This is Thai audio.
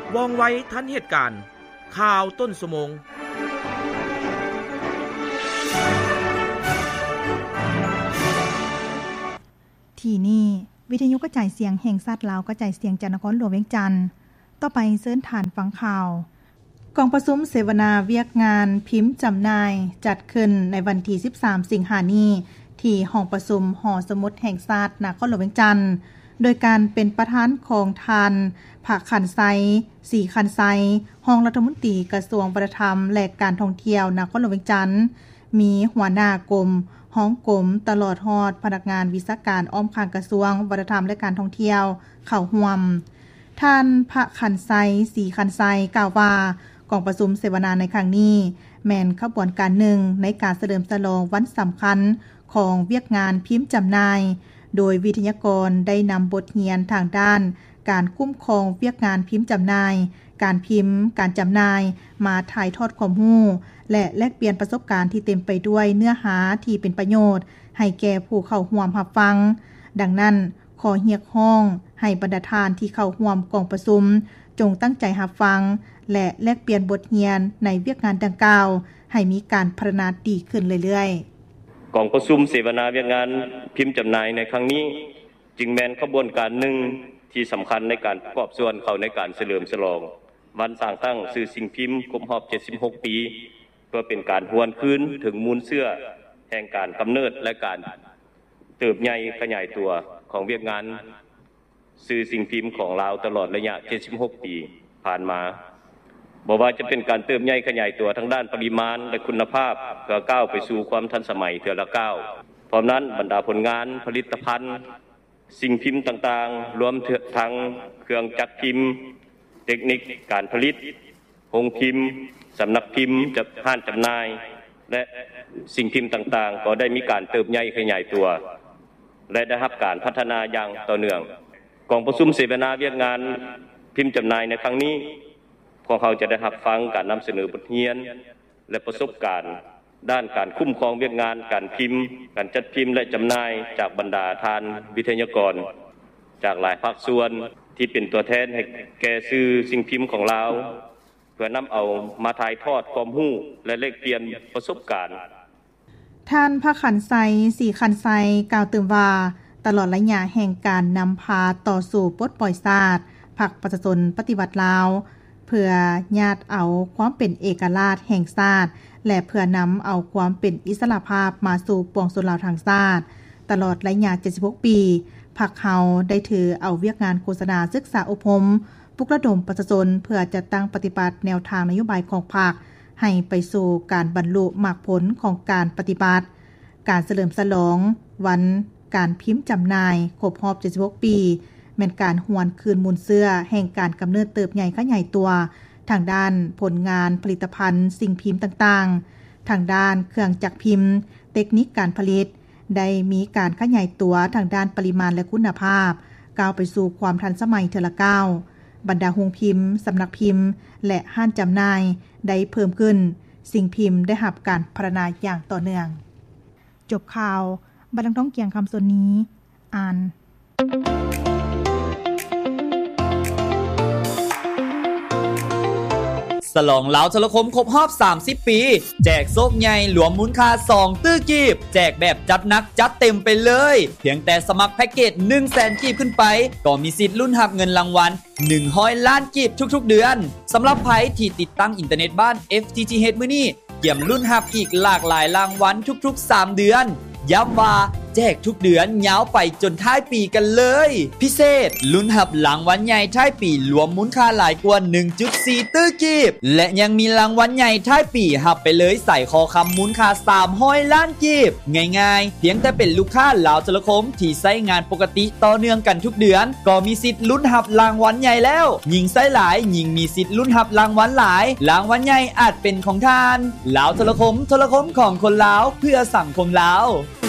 ว่องไวทันเหตุการณ์ข่าวต้นชั่วโมงที่นี่วิทยุกระจายเสียงแห่งชาติลาวกระจายเสียงจากนครหลวงเวียงจันทน์ต่อไปเชิญฐานฟังข่าวกองประชุมเสวนาเวียกงานพิมพ์จำหน่ายจัดขึ้นในวันที่13สิงหาคมนี้ที่ห้องประชุมหอสมุดแห่งชาตินครหลวงเวียงจันทน์โดยการเป็นประธานของทานภาคขันไซสีขันไซห้องรัฐมนตรีกระทรวงวัฒนธรรมและการท่องเที่ยวนครหลวงเวียงจันทน์มีหัวหน้ากรมห้องกรมตลอดฮอดพนักงานวิชาการอ้อมข้างกระทรวงวัฒนธรรมและการท่องเที่ยวเข้าร่วมท่านพระขันไซสีขันไซกล่าวว่ากองประชุมเสวนาในครั้งนี้แม่นขบวนการหนึ่งในการเฉลิมฉลองวันสำคัญของเวียกงานพิมพ์จำหน่ายโดยวิทยากรได้นำบทเรียนทางด้านการคุ้มครองเวียกงานพิมพ์จำหน่ายการพิมพ์การจำหน่ายมาถ่ายทอดความรู้และแลกเปลี่ยนประสบการณ์ที่เต็มไปด้วยเนื้อหาที่เป็นประโยชน์ให้แก่ผู้เข้าร่วมรับฟังดังนั้นขอเรียกร้องให้บรรดาท่านที่เข้าร่วมกองประชุมจงตั้งใจรับฟังและแลกเปลี่ยนบทเรียนในเวียกงานดังกล่าวให้มีการพัฒนาดีขึ้นเรื่อยๆกองประชุมเสวนาเวียกงานพิมพ์จำหน่ายในครั้งนี้จึงแม่นขบวนการหนึ่งที่สำคัญในการประกอบส่วนเข้าในการเฉลิมฉลองวันสร้างตั้งสื่อสิ่งพิมพ์ครบรอบ76ปีเพื่อเป็นการหวนคืนถึงมูลเสื้อแห่งการกำเนิดและการเติบใหญ่ขยายตัวของเวียกงานสื่อสิ่งพิมพ์ของลาวตลอดระยะ76ปีผ่านมาบ่ว่าจะเป็นการเติบใหญ่ขยายตัวทั้งด้านปริมาณและคุณภาพเพื่อก้าวไปสู่ความทันสมัยเทื่อละก้าวพร้อมนั้นบรรดาผลงานผลิตภัณฑ์สิ่งพิมพ์ต่างๆรวมทั้งเครื่องจักรพิมพ์เทคนิคการผลิตโรงพิมพ์สำนักพิมพ์ห้างจำหน่ายและสิ่งพิมพ์ต่างๆก็ได้มีการเติบใหญ่ขยายตัวและได้รับการพัฒนาอย่างต่อเนื่องกองประชุมเสวนาเวียกงานพิมพ์จำหน่ายในครั้งนี้พวกเขาจะได้รับฟังการนำเสนอบทเรียนและประสบการณ์ด้านการคุ้มครองเวียกงานการพิมพ์การจัดพิมพ์และจำหน่ายจากบรรดาทานวิทยากรจากหลายภาคส่วนที่เป็นตัวแทนให้แก่สื่อสิ่งพิมพ์ของเราเพื่อนำเอามาถ่ายทอดความรู้และแลกเปลี่ยนประสบการณ์ท่านพระขันไซสีขันไซกล่าวเติมว่าตลอดระยะแห่งการนำพาต่อสู่ปลดปล่อยชาติพรรคประชาชนปฏิวัติลาวเพื่อญาติเอาความเป็นเอกราชแห่งชาติและเพื่อนำเอาความเป็นอิสระภาพมาสู่ปวงชนลาวทางชาติตลอดระยะ76ปีพรรคเฮาได้ถือเอาเวียกงานโฆษณาศึกษาอบรมปลุกระดมประชาชนเพื่อจัดตั้งปฏิบัติแนวทางนโยบายของพรรคให้ไปสู่การบรรลุมรรคผลของการปฏิบัติการเฉลิมฉลองวันการพิมพ์จำหน่ายครบรอบ76ปีแม่นการหวนคืนมูลเสื้อแห่งการกำเนิดเติบใหญ่ขยายตัวทางด้านผลงานผลิตภัณฑ์สิ่งพิมพ์ต่างๆทางด้านเครื่องจักรพิมพ์เทคนิคการผลิตได้มีการขยายตัวทางด้านปริมาณและคุณภาพก้าวไปสู่ความทันสมัยเทอละก้าวบรรดาโรงพิมพ์สำนักพิมพ์และห้างจำหน่ายได้เพิ่มขึ้นสิ่งพิมพ์ได้รับการพัฒนาอย่างต่อเนื่องจบข่าวบันทึกท้องเกียงคำส่วนนี้อ่านฉลองลาวโทรคมครบรอบ30ปีแจกโซกใหญ่รวมมูลค่า2ตื้อกีบแจกแบบจัดหนักจัดเต็มไปเลยเพียงแต่สมัครแพ็กเกจ 100,000 กีบขึ้นไปก็มีสิทธิ์ลุ้นรับเงินรางวัล100 ล้านกีบทุกๆเดือนสำหรับไผที่ติดตั้งอินเทอร์เน็ตบ้าน FTTH มื้อนี้เกี่ยมลุ้นรับอีกหลากหลายรางวัลทุกๆ3เดือนย้ำว่าแจกทุกเดือนยาวไปจนท้ายปีกันเลยพิเศษลุ้นรับรางวัลใหญ่ท้ายปีรวมมูลค่าหลายกว่า 1.4 ตื้อกีบและยังมีรางวัลใหญ่ท้ายปีรับไปเลยใส่คอคำมูลค่า300 ล้านกีบง่ายๆเพียงแต่เป็นลูกค้าลาวโทรคมที่ใช้งานปกติต่อเนื่องกันทุกเดือนก็มีสิทธิ์ลุ้นรับรางวัลใหญ่แล้วยิ่งใช้หลายยิ่งมีสิทธิ์ลุ้นรับรางวัลหลายรางวัลใหญ่อาจเป็นของท่านลาวโทรคมของคนลาวเพื่อสังคมลาว